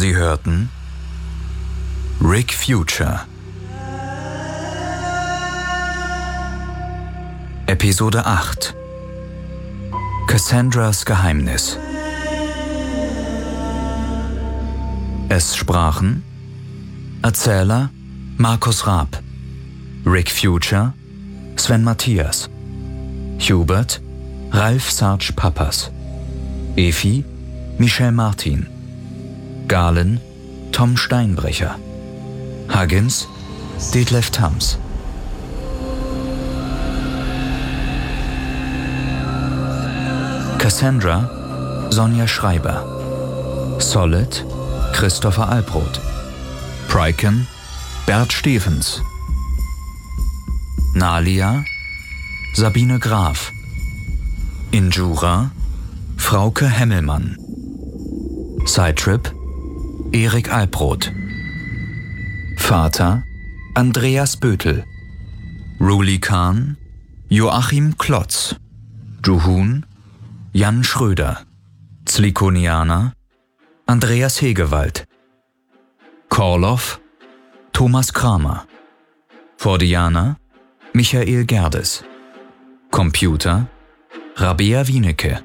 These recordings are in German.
Sie hörten Rick Future. Episode 8. Cassandras Geheimnis. Es sprachen Erzähler Markus Raab, Rick Future Sven Matthias, Hubert Ralf Sarge Pappas, Efi Michelle Martin, Galen Tom Steinbrecher, Huggins Detlef Thams. Cassandra Sonja Schreiber, Solid Christopher Albrot, Pryken Bert Stevens, Nalia Sabine Graf, Injura Frauke Hemmelmann, Sidetrip Erik Albrot, Vater Andreas Bötel, Ruli Khan Joachim Klotz, Juhun Jan Schröder, Zlikonianer Andreas Hegewald, Korloff Thomas Kramer, Fordianer Michael Gerdes, Computer Rabea Wienecke,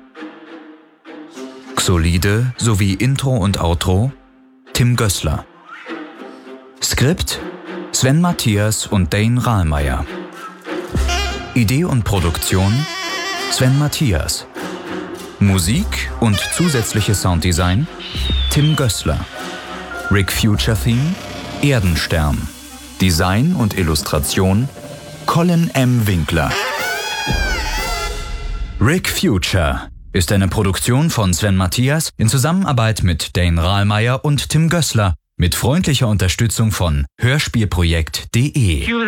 Xolide sowie Intro und Outro Tim Gößler, Skript Sven Matthias und Dane Rahlmeier, Idee und Produktion Sven Matthias, Musik und zusätzliches Sounddesign Tim Gößler, Rick Future Theme Erdenstern, Design und Illustration Colin M. Winkler. Rick Future ist eine Produktion von Sven Matthias in Zusammenarbeit mit Dane Rahlmeier und Tim Gößler mit freundlicher Unterstützung von Hörspielprojekt.de.